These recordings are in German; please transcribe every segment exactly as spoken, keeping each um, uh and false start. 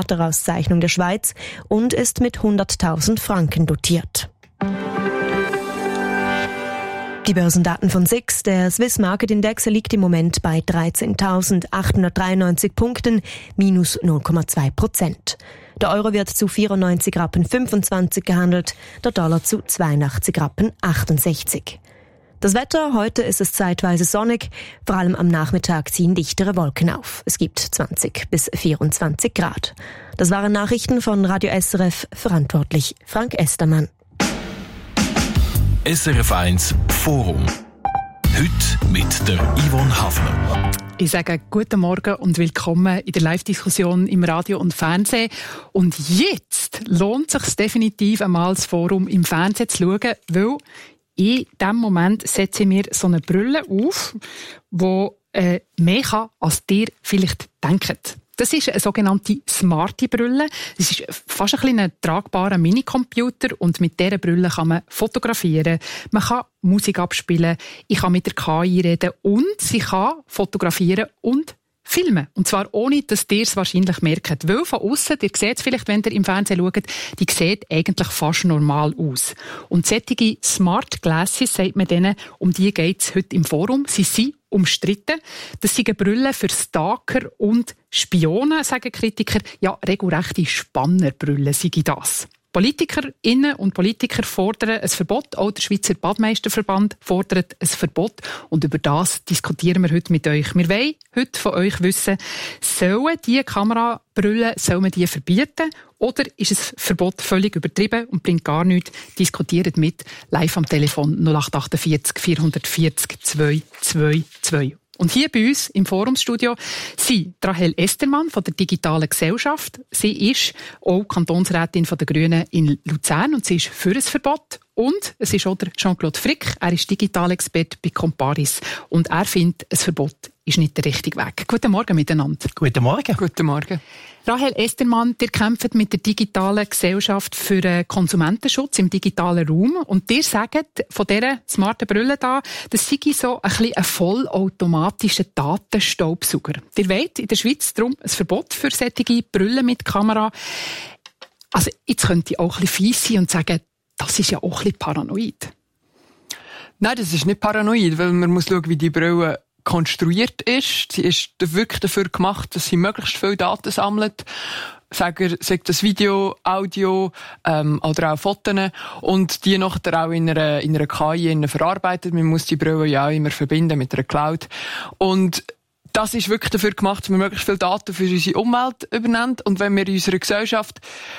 Theaterauszeichnung der Schweiz und ist mit hunderttausend Franken dotiert. Die Börsendaten von S I X. Der Swiss Market Index liegt im Moment bei dreizehntausendachthundertdreiundneunzig Punkten, minus null Komma zwei Prozent. Der Euro wird zu vierundneunzig Rappen fünfundzwanzig gehandelt, der Dollar zu zweiundachtzig Rappen achtundsechzig. Das Wetter, heute ist es zeitweise sonnig, vor allem am Nachmittag ziehen dichtere Wolken auf. Es gibt zwanzig bis vierundzwanzig Grad. Das waren Nachrichten von Radio S R F, verantwortlich Frank Estermann. S R F eins Forum. Heute mit der Yvonne Hafner. Ich sage guten Morgen und willkommen in der Live-Diskussion im Radio und Fernsehen. Und jetzt lohnt es sich definitiv einmal, das Forum im Fernsehen zu schauen, weil in diesem Moment setze ich mir so eine Brille auf, die äh, mehr kann, als ihr vielleicht denkt. Das ist eine sogenannte smarte Brille. Das ist fast ein bisschen ein tragbarer Minicomputer und mit dieser Brille kann man fotografieren, man kann Musik abspielen, ich kann mit der K I reden und sie kann fotografieren und filmen. Und zwar ohne, dass ihr es wahrscheinlich merkt. Weil von aussen, ihr seht es vielleicht, wenn ihr im Fernsehen schaut, die sieht eigentlich fast normal aus. Und solche Smart Glasses, sagt man denen, um die geht es heute im Forum. Sie sind umstritten. Das sind Brillen für Stalker und Spione, sagen Kritiker. Ja, regelrechte Spannerbrüllen sei das. Politikerinnen und Politiker fordern ein Verbot. Auch der Schweizer Badmeisterverband fordert ein Verbot. Und über das diskutieren wir heute mit euch. Wir wollen heute von euch wissen, sollen diese Kamerabrüllen, soll man die verbieten? Oder ist ein Verbot völlig übertrieben und bringt gar nichts? Diskutiert mit live am Telefon null acht achtundvierzig vierhundertvierzig zweihundertzweiundzwanzig. Und hier bei uns im Forumstudio sind Rahel Estermann von der Digitalen Gesellschaft. Sie ist auch Kantonsrätin von der Grünen in Luzern und sie ist für ein Verbot. Und es ist auch der Jean-Claude Frick, er ist Digitalexperte bei Comparis. Und er findet, ein Verbot ist nicht der richtige Weg. Guten Morgen miteinander. Guten Morgen. Guten Morgen. Rahel Estermann, ihr kämpft mit der Digitalen Gesellschaft für den Konsumentenschutz im digitalen Raum. Und ihr sagt von dieser smarten Brille da, das sei so ein bisschen ein vollautomatischer Datenstaubsauger. Ihr wollt in der Schweiz darum ein Verbot für solche Brillen mit Kamera. Also jetzt könnt ihr auch ein bisschen fies sein und sagen, das ist ja auch ein bisschen paranoid. Nein, das ist nicht paranoid, weil man muss schauen, wie die Brille konstruiert ist. Sie ist wirklich dafür gemacht, dass sie möglichst viele Daten sammelt. Sagen, sagt das Video, Audio ähm, oder auch Fotos und die nachher auch in einer, in einer K I verarbeitet. Man muss die Brille ja auch immer verbinden mit einer Cloud. Und das ist wirklich dafür gemacht, dass man möglichst viele Daten für unsere Umwelt übernimmt. Und wenn wir in unserer Gesellschaft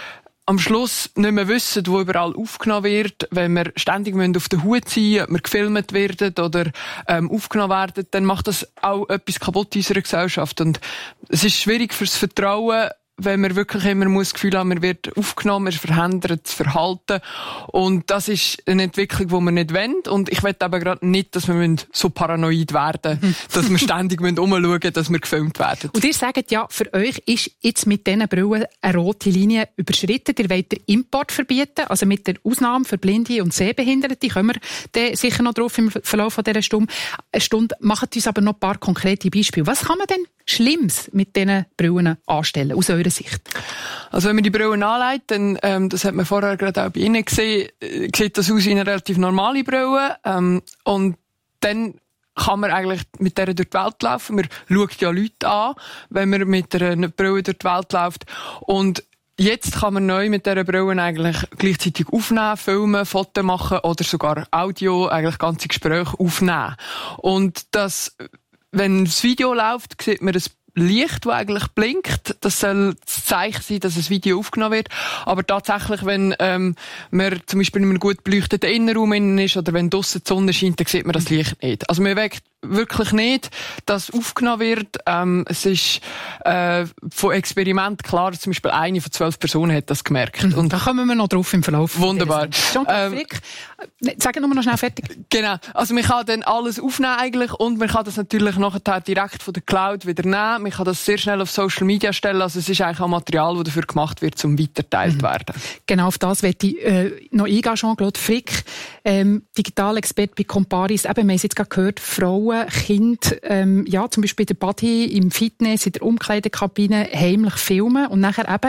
am Schluss nicht mehr wissen, wo überall aufgenommen wird, wenn wir ständig auf der Hut sein müssen, ob wir gefilmt werden oder ähm, aufgenommen werden, dann macht das auch etwas kaputt in unserer Gesellschaft. Und es ist schwierig fürs Vertrauen, wenn man wirklich immer das Gefühl haben, man wird aufgenommen, man verhindert das Verhalten. Und das ist eine Entwicklung, die wir nicht wollen. Und ich will aber gerade nicht, dass wir so paranoid werden müssen, dass wir ständig umschauen müssen, dass wir gefilmt werden. Und ihr sagt ja, für euch ist jetzt mit diesen Brillen eine rote Linie überschritten. Ihr wollt den Import verbieten, also mit der Ausnahme für Blinde und Sehbehinderte. Kommen wir dann sicher noch drauf im Verlauf dieser Stunde. Eine Stunde. Macht uns aber noch ein paar konkrete Beispiele. Was kann man denn Schlimmes mit diesen Brillen anstellen, aus eurer Sicht? Also wenn man die Brillen anlegt, dann, ähm, das hat man vorher gerade auch bei Ihnen gesehen, äh, sieht das aus wie eine relativ normale Brille. Ähm, und dann kann man eigentlich mit der durch die Welt laufen. Man schaut ja Leute an, wenn man mit einer Brille durch die Welt läuft. Und jetzt kann man neu mit dieser Brille eigentlich gleichzeitig aufnehmen, filmen, Fotos machen oder sogar Audio, eigentlich ganze Gespräche aufnehmen. Und das, wenn das Video läuft, sieht man das Licht, das eigentlich blinkt. Das soll das Zeichen sein, dass ein Video aufgenommen wird. Aber tatsächlich, wenn ähm, man zum Beispiel in einem gut beleuchteten Innenraum innen ist oder wenn draussen die Sonne scheint, dann sieht man das Licht nicht. Also man weckt wirklich nicht, dass aufgenommen wird. Ähm, es ist äh, von Experiment klar, dass zum Beispiel eine von zwölf Personen hat das gemerkt. Mhm. Und da kommen wir noch drauf im Verlauf. Wunderbar. Ähm, Sag nur noch schnell fertig. Genau. Also man kann dann alles aufnehmen eigentlich und man kann das natürlich nachher direkt von der Cloud wieder nehmen. Man kann das sehr schnell auf Social Media stellen. Also es ist eigentlich auch Material, das dafür gemacht wird, um weitergeteilt zu werden. Genau, auf das möchte ich äh, noch eingehen, Jean-Claude Frick, ähm, Digitalexperte bei Comparis. Eben, wir haben es jetzt gerade gehört, Frauen, Kinder, ähm, ja, zum Beispiel der Body im Fitness, in der Umkleidekabine heimlich filmen und nachher eben